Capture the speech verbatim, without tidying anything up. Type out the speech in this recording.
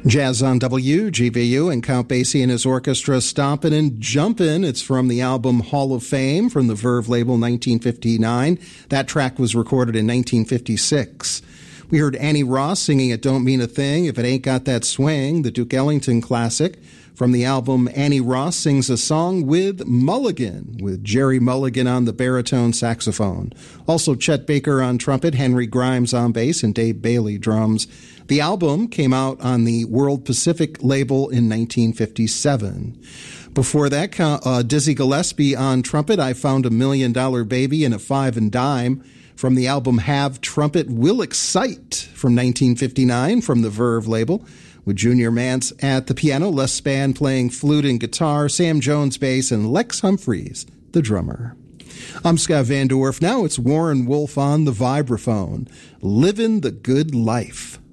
Jazz on W G V U and Count Basie and his orchestra stompin' and jumpin'. It's from the album Hall of Fame from the Verve label nineteen fifty-nine. That track was recorded in nineteen fifty-six. We heard Annie Ross singing It Don't Mean a Thing If It Ain't Got That Swing, the Duke Ellington classic. From the album, Annie Ross sings a song with Mulligan, with Jerry Mulligan on the baritone saxophone. Also Chet Baker on trumpet, Henry Grimes on bass, and Dave Bailey drums. The album came out on the World Pacific label in nineteen fifty-seven. Before that, uh, Dizzy Gillespie on trumpet, I Found a Million Dollar Baby and a Five and Dime. From the album Have Trumpet Will Excite from nineteen fifty-nine from the Verve label, with Junior Mance at the piano, Les Spann playing flute and guitar, Sam Jones bass, and Lex Humphreys, the drummer. I'm Scott Van Dorf. Now it's Warren Wolf on the vibraphone. Livin' the Good Life.